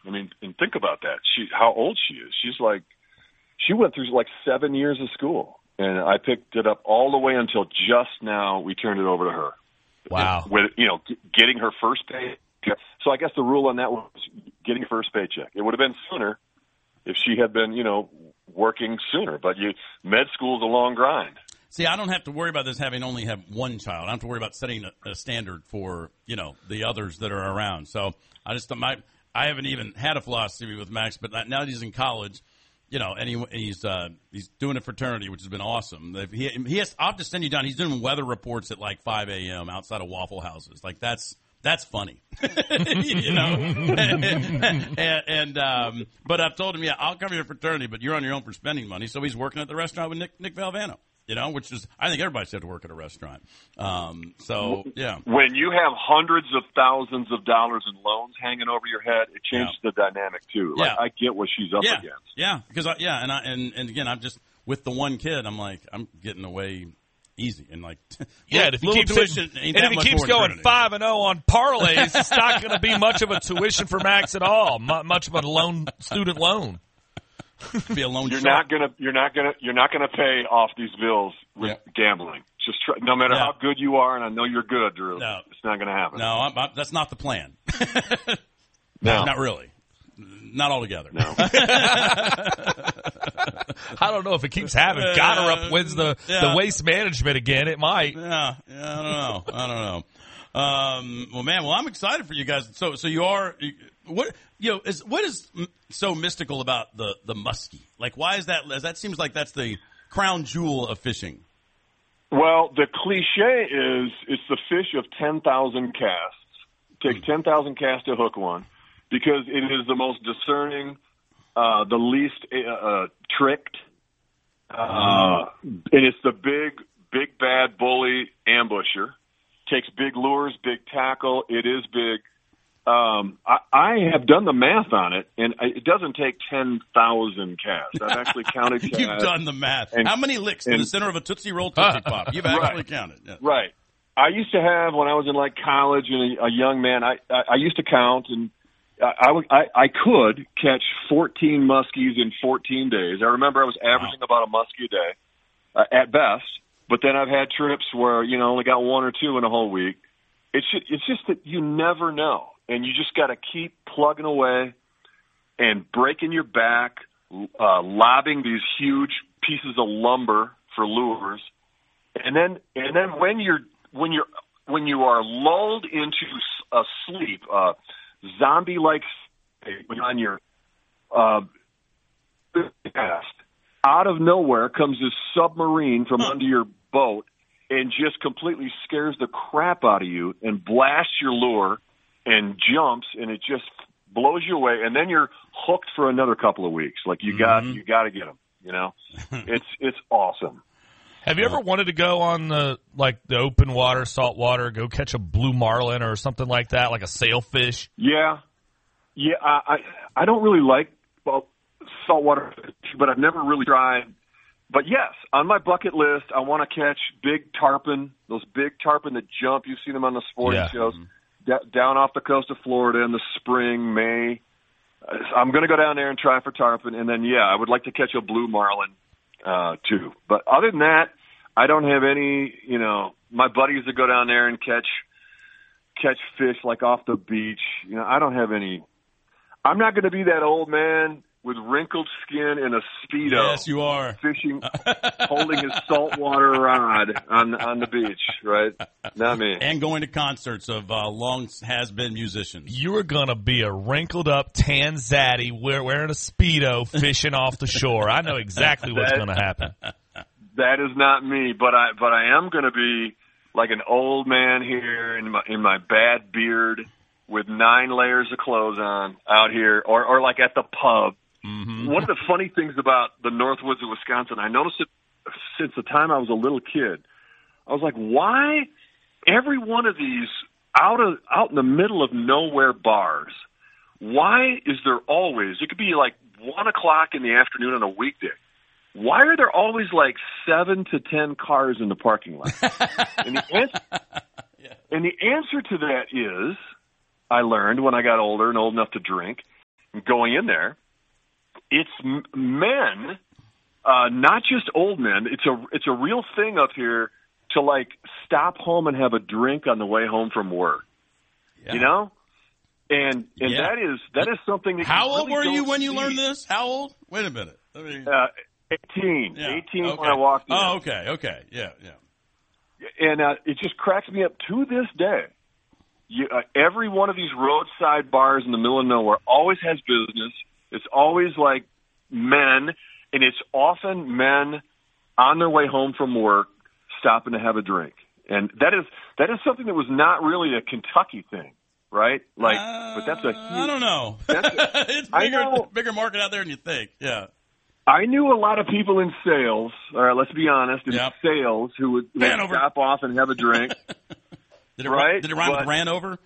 I mean, and think about that. How old she is. She went through like 7 years of school, and I picked it up all the way until just now. We turned it over to her. Wow. With, getting her first pay. So I guess the rule on that was getting your first paycheck. It would have been sooner if she had been, working sooner. But med school is a long grind. See, I don't have to worry about this having only have one child. I don't have to worry about setting a standard for, the others that are around. So I haven't even had a philosophy with Max, but now that he's in college, and he's doing a fraternity, which has been awesome. I'll have to send you down. He's doing weather reports at like 5 a.m. outside of Waffle Houses. Like that's funny, But I've told him, I'll cover your fraternity, but you're on your own for spending money. So he's working at the restaurant with Nick Valvano. Which is, I think everybody should have to work at a restaurant. When you have hundreds of thousands of dollars in loans hanging over your head, it changes the dynamic too. Like, I get what she's up against. Yeah, because and again, I'm just with the one kid. I'm like, I'm getting away easy and like, and if he keeps going 5-0 on parlays, it's not going to be much of a tuition for Max at all. Much of a student loan. Be a loan you're not gonna pay off these bills with gambling. Just no matter how good you are, and I know you're good, Drew. No. It's not gonna happen. No, that's not the plan. No, not really. Not altogether. No. I don't know if it keeps happening. Goddard wins the waste management again. It might. I don't know. Well, man. Well, I'm excited for you guys. So you are. What is so mystical about the muskie? Like, why is that? That seems like that's the crown jewel of fishing. Well, the cliche is it's the fish of 10,000 casts. It takes 10,000 casts to hook one because it is the most discerning, the least tricked, and it's the big bad bully ambusher. Takes big lures, big tackle. It is big. I have done the math on it, and it doesn't take 10,000 casts. I've actually counted casts. You've done the math. How many licks in the center of a Tootsie Roll Tootsie Pop? You've actually counted. Yeah. Right. I used to have, when I was in like college and a young man, I used to count, and I could catch 14 muskies in 14 days. I remember I was averaging about a muskie a day at best, but then I've had trips where, only got one or two in a whole week. It's just that you never know. And you just got to keep plugging away and breaking your back, lobbing these huge pieces of lumber for lures, and then when you are lulled into a sleep, zombie-like state on your cast, out of nowhere comes this submarine from under your boat and just completely scares the crap out of you and blasts your lure. And jumps, and it just blows you away, and then you're hooked for another couple of weeks. Like you got to get them. It's awesome. Have you ever wanted to go on the open water, salt water, go catch a blue marlin or something like that, like a sailfish? Yeah. I don't really like saltwater fish, but I've never really tried. But yes, on my bucket list, I want to catch big tarpon. Those big tarpon that jump. You've seen them on the sporting shows. Down off the coast of Florida in the spring, May. I'm going to go down there and try for tarpon, and then, I would like to catch a blue marlin, too. But other than that, I don't have any, my buddies that go down there and catch fish like off the beach. I don't have any. I'm not going to be that old man with wrinkled skin and a Speedo. Yes, you are. Fishing, holding his saltwater rod on the beach, right? Not me. And going to concerts of long has-been musicians. You are going to be a wrinkled-up tan zaddy wearing a Speedo fishing off the shore. I know exactly what's going to happen. That is not me, but I am going to be like an old man here in my bad beard with 9 layers of clothes on out here, or like at the pub. Mm-hmm. One of the funny things about the Northwoods of Wisconsin, I noticed it since the time I was a little kid. I was like, why every one of these out in the middle of nowhere bars, why is there always, it could be like 1 o'clock in the afternoon on a weekday, why are there always like 7 to 10 cars in the parking lot? And the answer to that is, I learned when I got older and old enough to drink, going in there, it's men, not just old men. It's a real thing up here to like stop home and have a drink on the way home from work. Yeah. You know? And that is something that How old really were you when see. You learned this? How old? Wait a minute. 18. Yeah. 18 okay. when I walked in. Oh, okay. Yeah. And it just cracks me up to this day. Every one of these roadside bars in the middle of nowhere always has business. It's always like men, and it's often men on their way home from work stopping to have a drink. And that is something that was not really a Kentucky thing, right? Like, but that's I don't know. It's bigger market out there than you think. Yeah. I knew a lot of people in sales, all right, let's be honest, in sales who would stop off and have a drink. Did it rhyme with ran over?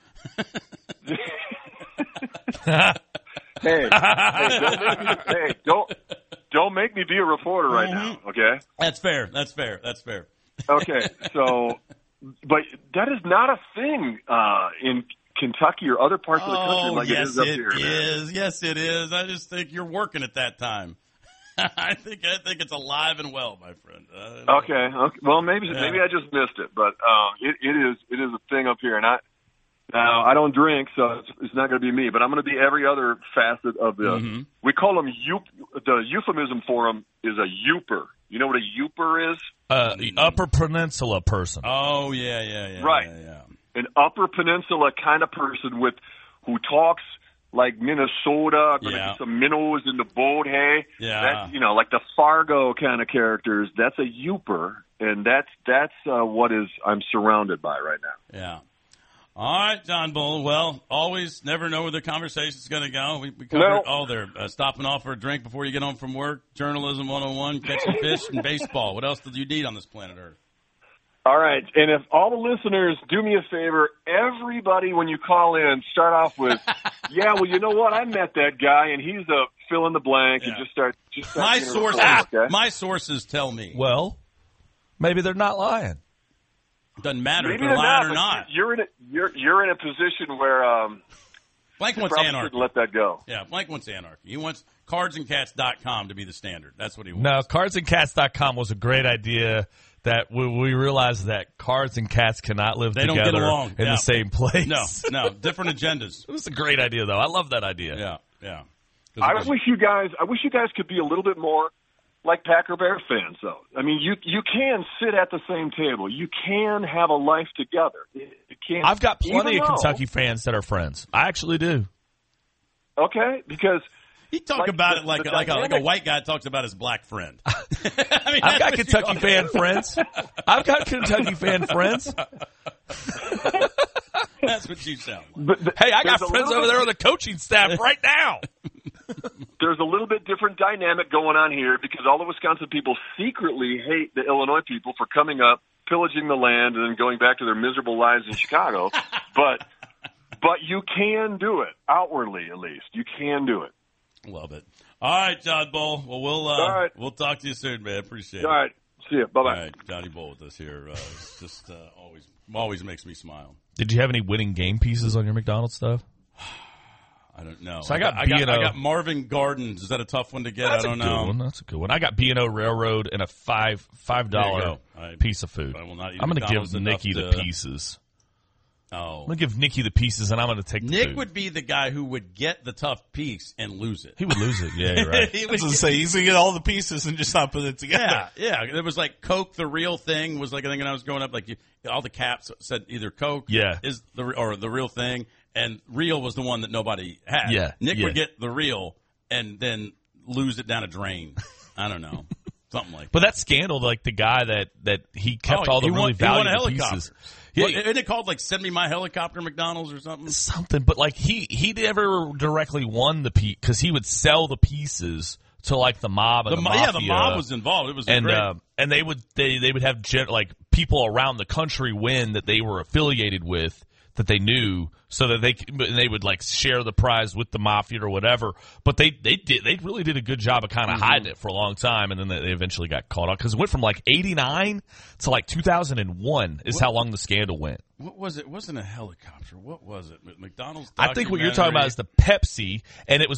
Don't make me be a reporter right now, okay? That's fair. Okay, so, but that is not a thing in Kentucky or other parts of the country like it is up here. Yes, it is. I just think you're working at that time. I think it's alive and well, my friend. Okay. Well, maybe I just missed it, but it is a thing up here, and I don't drink, so it's not going to be me. But I'm going to be every other facet of the. Mm-hmm. We call them the euphemism for them is a youper. You know what a youper is? The Upper Peninsula person. Oh yeah. Right. Yeah. An Upper Peninsula kind of person who talks like Minnesota, going to get some minnows in the boat, hey? Yeah. That's, like the Fargo kind of characters. That's a youper, and that's what I'm surrounded by right now. Yeah. All right, John Bull. Well, always never know where the conversation's going to go. We covered all there. Stopping off for a drink before you get home from work, journalism 101, catching fish, and baseball. What else did you need on this planet Earth? All right, and if all the listeners do me a favor, everybody, when you call in, start off with, you know what? I met that guy, and he's a fill in the blank, and just start. My sources tell me. Well, maybe they're not lying. Doesn't matter if they're lying or not. You're in a position where Blank wants anarchy. Let that go. Yeah, Blank wants anarchy. He wants cardsandcats.com to be the standard. That's what he wants. No, cardsandcats.com was a great idea. That we realized that cards and cats cannot live together don't get along. in the same place. No, different agendas. It was a great idea, though. I love that idea. Yeah. I wish you guys could be a little bit more like Packer Bear fans, though. I mean, you can sit at the same table. You can have a life together. I've got plenty of Kentucky fans that are friends. I actually do. Okay, because he talked about it like a white guy talks about his black friend. I've got Kentucky fan friends. That's what you sound like. Hey, I got friends over there on the coaching staff right now. There's a little bit different dynamic going on here because all the Wisconsin people secretly hate the Illinois people for coming up, pillaging the land, and then going back to their miserable lives in Chicago. But you can do it, outwardly at least. You can do it. Love it. All right, John Bull. Well, we'll talk to you soon, man. Appreciate it. All right. See you. Bye-bye. All right, Johnny Bull with us here. It's just always makes me smile. Did you have any winning game pieces on your McDonald's stuff? I don't know. So I got Marvin Gardens. Is that a tough one to get? I don't know. That's a good one. I got B&O Railroad and a $5 piece of food. I'm going to give Nikki the pieces. Oh. I'm going to give Nikki the pieces, and I'm going to take the Nick food. would be the guy who would get the tough piece and lose it. He would lose it. Yeah, you're right. He's going to get all the pieces and just not put it together. Yeah. It was like Coke, the real thing, was like a thing when I was growing up. Like all the caps said either Coke is the real thing, and real was the one that nobody had. Yeah. Nick would get the real and then lose it down a drain. I don't know. Something like that. But that scandal, like the guy that he kept all the really valuable pieces. Isn't it called like Send Me My Helicopter McDonald's or something? Something, but like he never directly won the piece because he would sell the pieces to like the mob and the mafia. Yeah, the mob was involved. It was great. And they would have like people around the country win that they were affiliated with that they knew, so that they would like share the prize with the mafia or whatever. But they really did a good job of kind of hiding it for a long time, and then they eventually got caught up because it went from like 1989 to like 2001 is how long the scandal went. What was it? It wasn't a helicopter. What was it? McDonald's. I think what you're talking about is the Pepsi, and it was